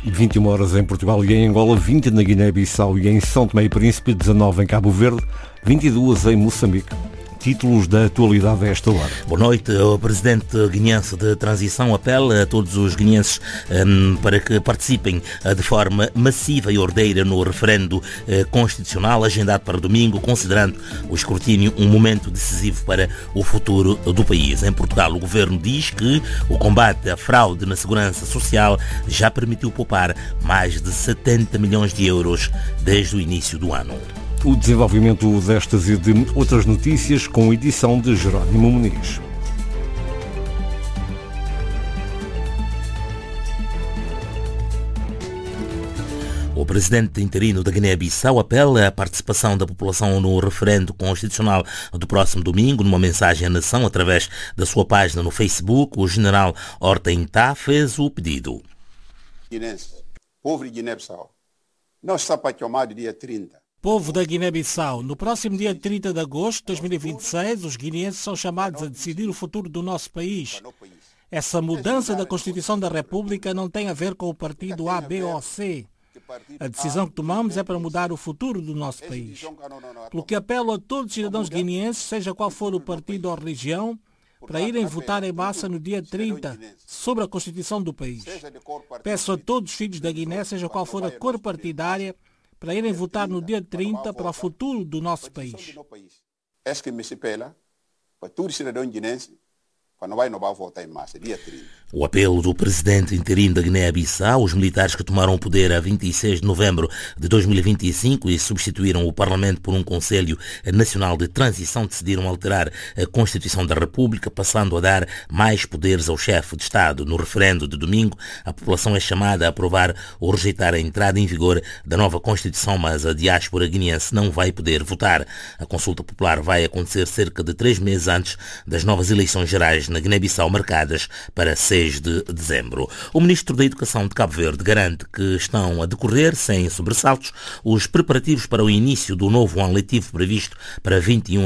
21 horas em Portugal e em Angola, 20 na Guiné-Bissau e em São Tomé e Príncipe, 19 em Cabo Verde, 22 em Moçambique. Títulos da atualidade a esta hora. Boa noite. O presidente guineense de transição apela a todos os guineenses para que participem de forma massiva e ordeira no referendo constitucional agendado para domingo, considerando o escrutínio um momento decisivo para o futuro do país. Em Portugal, o governo diz que o combate à fraude na segurança social já permitiu poupar mais de 70 milhões de euros desde o início do ano. O desenvolvimento destas e de outras notícias com edição de Jerónimo Muniz. O presidente interino da Guiné-Bissau apela à participação da população no referendo constitucional do próximo domingo. Numa mensagem à nação através da sua página no Facebook, o general Horta Intá fez o pedido. Guinense, povo de Guiné-Bissau, não está para tomar dia 30. Povo da Guiné-Bissau, no próximo dia 30 de agosto de 2026, os guineenses são chamados a decidir o futuro do nosso país. Essa mudança da Constituição da República não tem a ver com o partido A, B ou C. A decisão que tomamos é para mudar o futuro do nosso país. Pelo que apelo a todos os cidadãos guineenses, seja qual for o partido ou religião, para irem votar em massa no dia 30 sobre a Constituição do país. Peço a todos os filhos da Guiné, seja qual for a cor partidária, para irem votar no dia 30 para o futuro do nosso país. É que me se apela para todos os cidadãos guineenses para não vai votar em massa, dia 30. O apelo do presidente interino da Guiné-Bissau, os militares que tomaram o poder a 26 de novembro de 2025 e substituíram o Parlamento por um Conselho Nacional de Transição, decidiram alterar a Constituição da República, passando a dar mais poderes ao chefe de Estado. No referendo de domingo, a população é chamada a aprovar ou rejeitar a entrada em vigor da nova Constituição, mas a diáspora guineense não vai poder votar. A consulta popular vai acontecer cerca de 3 meses antes das novas eleições gerais na Guiné-Bissau, marcadas para 6 de dezembro. O ministro da Educação de Cabo Verde garante que estão a decorrer, sem sobressaltos, os preparativos para o início do novo ano letivo previsto para 21